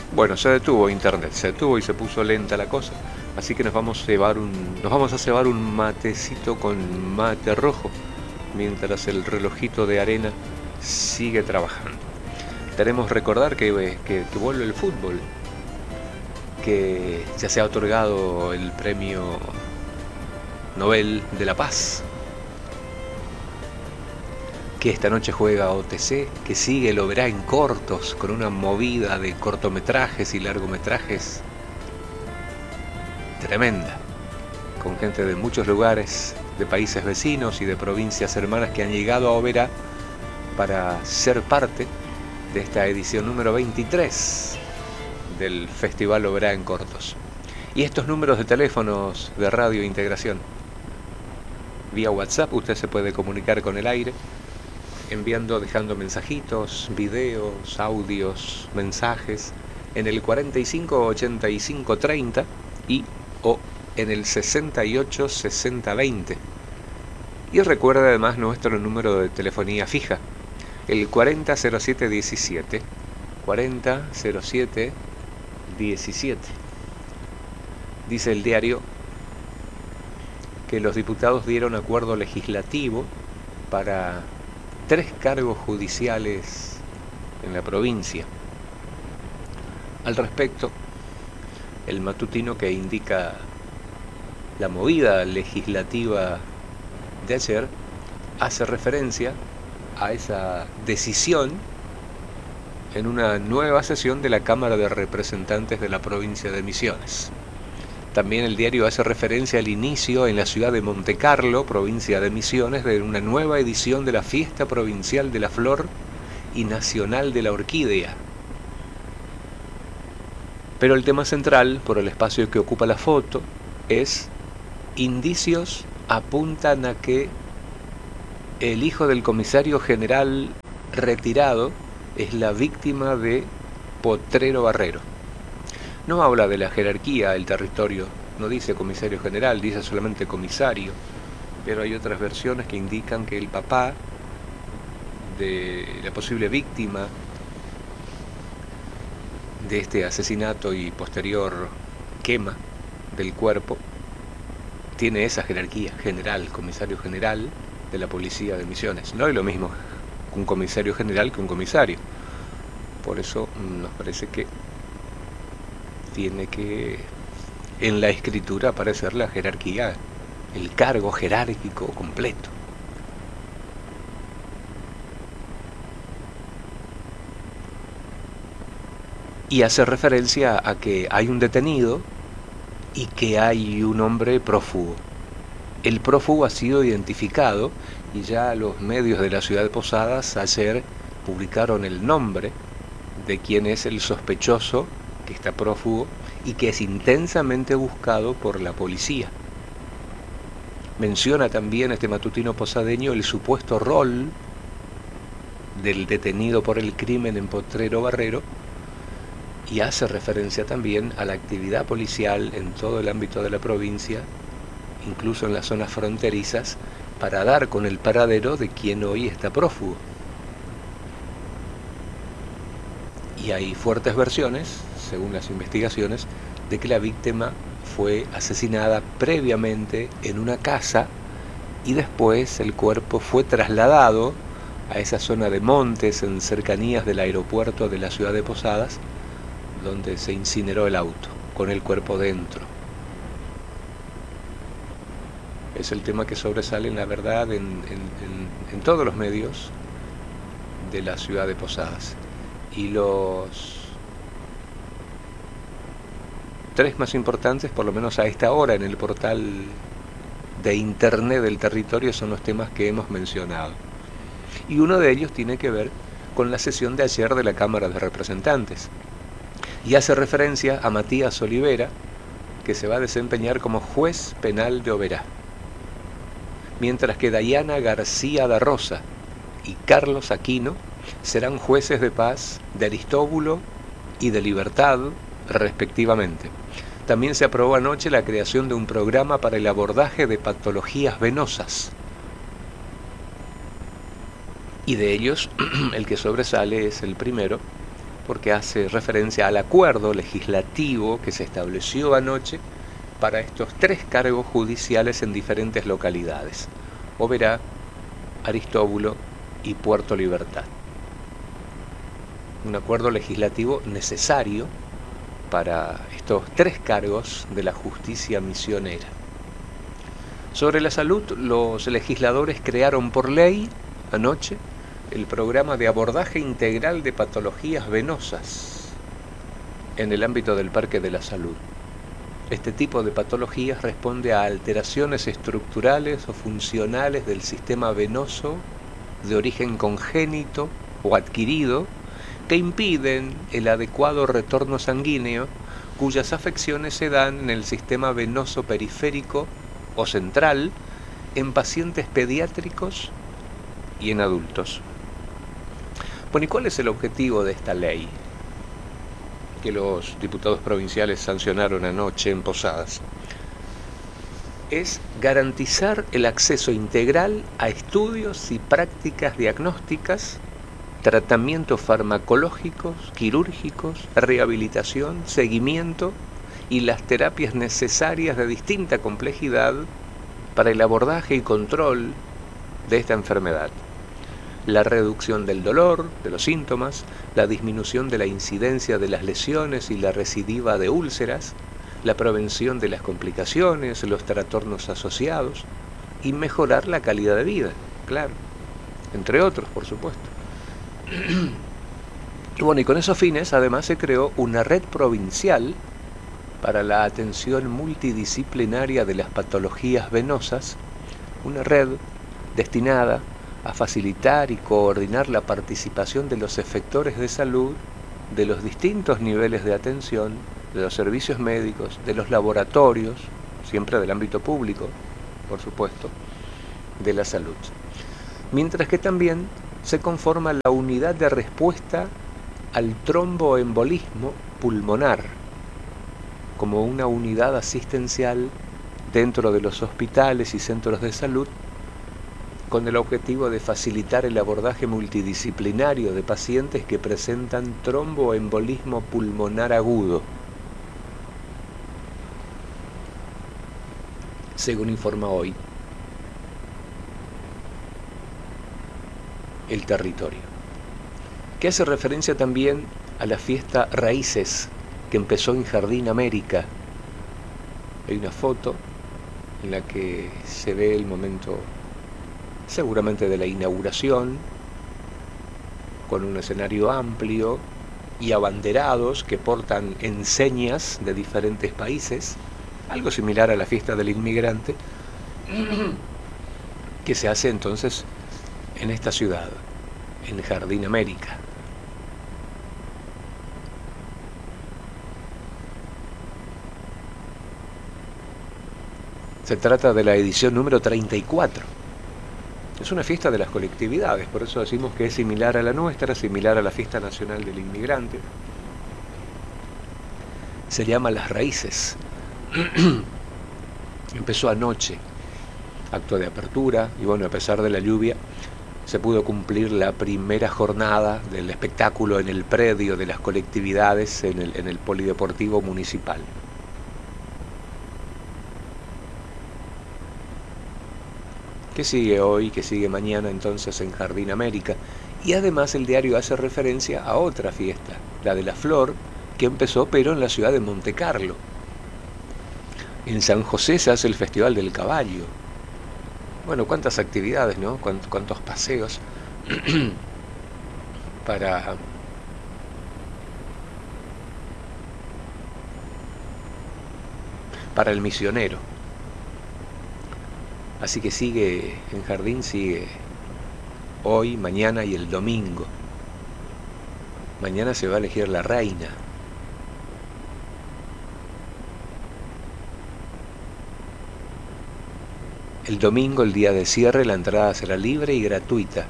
Bueno, se detuvo internet, se detuvo y se puso lenta la cosa, así que nos vamos a cebar un matecito con mate rojo, mientras el relojito de arena sigue trabajando. Queremos recordar que vuelve el fútbol, que ya se ha otorgado el premio Nobel de la Paz, que esta noche juega OTC, que sigue lo verá en cortos, con una movida de cortometrajes y largometrajes tremenda, con gente de muchos lugares, de países vecinos y de provincias hermanas que han llegado a Oberá para ser parte de esta edición número 23 del Festival Oberá en Cortos. Y estos números de teléfonos de Radio Integración. Vía WhatsApp usted se puede comunicar con el aire, dejando mensajitos, videos, audios, mensajes en el 45 85 30 y o en el 68 60 20. Y recuerda además nuestro número de telefonía fija, el 400717, 400717. Dice el diario que los diputados dieron acuerdo legislativo para 3 cargos judiciales en la provincia. Al respecto, el matutino que indica la movida legislativa de ayer hace referencia a esa decisión en una nueva sesión de la Cámara de Representantes de la provincia de Misiones. También el diario hace referencia al inicio en la ciudad de Montecarlo, provincia de Misiones, de una nueva edición de la Fiesta Provincial de la Flor y Nacional de la Orquídea. Pero el tema central, por el espacio que ocupa la foto, es: indicios apuntan a que el hijo del comisario general retirado es la víctima de Potrero Barrero. No habla de la jerarquía del territorio, no dice comisario general, dice solamente comisario, pero hay otras versiones que indican que el papá de la posible víctima de este asesinato y posterior quema del cuerpo tiene esa jerarquía, general, comisario general de la policía de Misiones. No es lo mismo un comisario general que un comisario. Por eso nos parece que tiene que en la escritura aparecer la jerarquía, el cargo jerárquico completo. Y hace referencia a que hay un detenido y que hay un hombre prófugo. El prófugo ha sido identificado y ya los medios de la ciudad de Posadas ayer publicaron el nombre de quien es el sospechoso que está prófugo y que es intensamente buscado por la policía. Menciona también este matutino posadeño el supuesto rol del detenido por el crimen en Potrero Barrero y hace referencia también a la actividad policial en todo el ámbito de la provincia, incluso en las zonas fronterizas, para dar con el paradero de quien hoy está prófugo. Y hay fuertes versiones, según las investigaciones, de que la víctima fue asesinada previamente en una casa y después el cuerpo fue trasladado a esa zona de montes en cercanías del aeropuerto de la ciudad de Posadas, donde se incineró el auto, con el cuerpo dentro. Es el tema que sobresale en la verdad en todos los medios de la ciudad de Posadas. Y los 3 más importantes, por lo menos a esta hora en el portal de internet del territorio, son los temas que hemos mencionado. Y uno de ellos tiene que ver con la sesión de ayer de la Cámara de Representantes. Y hace referencia a Matías Olivera, que se va a desempeñar como juez penal de Oberá. Mientras que Dayana García da Rosa y Carlos Aquino serán jueces de paz de Aristóbulo y de Libertad, respectivamente. También se aprobó anoche la creación de un programa para el abordaje de patologías venosas. Y de ellos, el que sobresale es el primero, porque hace referencia al acuerdo legislativo que se estableció anoche para estos 3 cargos judiciales en diferentes localidades: Oberá, Aristóbulo y Puerto Libertad. Un acuerdo legislativo necesario para estos 3 cargos de la justicia misionera. Sobre la salud, los legisladores crearon por ley anoche el programa de abordaje integral de patologías venosas en el ámbito del Parque de la Salud. Este tipo de patologías responde a alteraciones estructurales o funcionales del sistema venoso de origen congénito o adquirido que impiden el adecuado retorno sanguíneo, cuyas afecciones se dan en el sistema venoso periférico o central, en pacientes pediátricos y en adultos. Bueno, ¿y cuál es el objetivo de esta ley que los diputados provinciales sancionaron anoche en Posadas? Es garantizar el acceso integral a estudios y prácticas diagnósticas, tratamientos farmacológicos, quirúrgicos, rehabilitación, seguimiento y las terapias necesarias de distinta complejidad para el abordaje y control de esta enfermedad. La reducción del dolor, de los síntomas, la disminución de la incidencia de las lesiones y la recidiva de úlceras, la prevención de las complicaciones, los trastornos asociados y mejorar la calidad de vida, claro, entre otros, por supuesto. Y bueno, y con esos fines además se creó una red provincial para la atención multidisciplinaria de las patologías venosas, una red destinada a facilitar y coordinar la participación de los efectores de salud de los distintos niveles de atención, de los servicios médicos, de los laboratorios, siempre del ámbito público, por supuesto, de la salud. Mientras que también se conforma la unidad de respuesta al tromboembolismo pulmonar como una unidad asistencial dentro de los hospitales y centros de salud, con el objetivo de facilitar el abordaje multidisciplinario de pacientes que presentan tromboembolismo pulmonar agudo. Según informa hoy El Territorio, que hace referencia también a la fiesta Raíces que empezó en Jardín América. Hay una foto en la que se ve el momento seguramente de la inauguración, con un escenario amplio y abanderados que portan enseñas de diferentes países, algo similar a la fiesta del inmigrante, que se hace entonces en esta ciudad, en Jardín América. Se trata de la edición número 34. Es una fiesta de las colectividades, por eso decimos que es similar a la nuestra, similar a la Fiesta Nacional del Inmigrante. Se llama Las Raíces. Empezó anoche, acto de apertura, y bueno, a pesar de la lluvia, se pudo cumplir la primera jornada del espectáculo en el predio de las colectividades en el Polideportivo Municipal. Que sigue hoy, que sigue mañana entonces en Jardín América. Y además el diario hace referencia a otra fiesta, la de la Flor, que empezó pero en la ciudad de Monte Carlo. En San José se hace el Festival del Caballo. Bueno, cuántas actividades, ¿no? Cuántos paseos para el misionero. Así que sigue en Jardín, sigue hoy, mañana y el domingo. Mañana se va a elegir la reina. El domingo, el día de cierre, la entrada será libre y gratuita.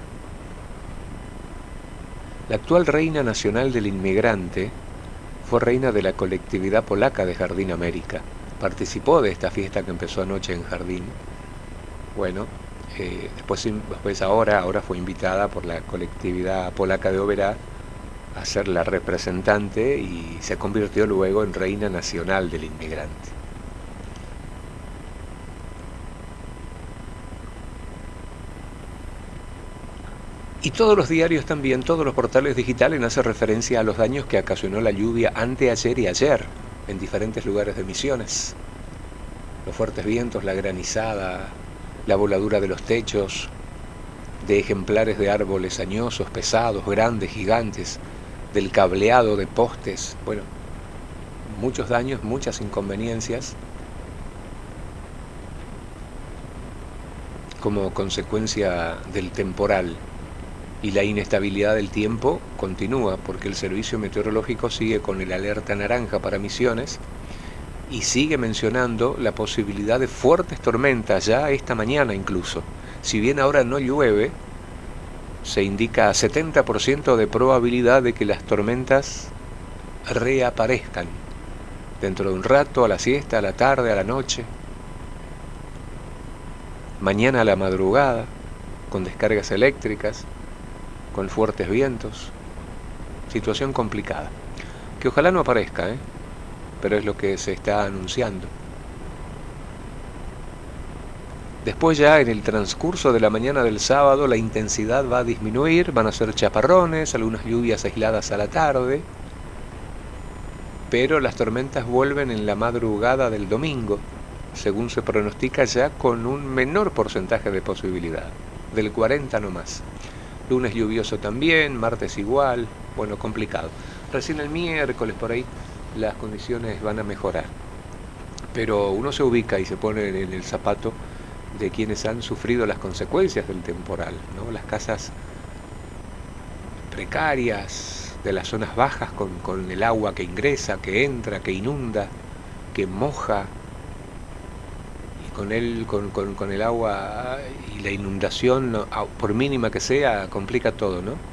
La actual reina nacional del inmigrante fue reina de la colectividad polaca de Jardín América. Participó de esta fiesta que empezó anoche en Jardín. Bueno, después ahora fue invitada por la colectividad polaca de Oberá a ser la representante y se convirtió luego en reina nacional del inmigrante. Y todos los diarios también, todos los portales digitales hacen referencia a los daños que ocasionó la lluvia anteayer y ayer en diferentes lugares de Misiones. Los fuertes vientos, la granizada, la voladura de los techos, de ejemplares de árboles añosos, pesados, grandes, gigantes, del cableado de postes, bueno, muchos daños, muchas inconveniencias como consecuencia del temporal. Y la inestabilidad del tiempo continúa porque el servicio meteorológico sigue con el alerta naranja para Misiones y sigue mencionando la posibilidad de fuertes tormentas ya esta mañana incluso. Si bien ahora no llueve, se indica 70% de probabilidad de que las tormentas reaparezcan dentro de un rato, a la siesta, a la tarde, a la noche, mañana a la madrugada, con descargas eléctricas, con fuertes vientos, situación complicada, que ojalá no aparezca, pero es lo que se está anunciando. Después ya en el transcurso de la mañana del sábado la intensidad va a disminuir, van a ser chaparrones, algunas lluvias aisladas a la tarde, pero las tormentas vuelven en la madrugada del domingo, según se pronostica ya con un menor porcentaje de posibilidad, del 40 no más. Lunes lluvioso también, martes igual, bueno, complicado. Recién el miércoles por ahí las condiciones van a mejorar. Pero uno se ubica y se pone en el zapato de quienes han sufrido las consecuencias del temporal, ¿no? Las casas precarias, de las zonas bajas con el agua que ingresa, que entra, que inunda, que moja, con el agua y la inundación, por mínima que sea, complica todo, ¿no?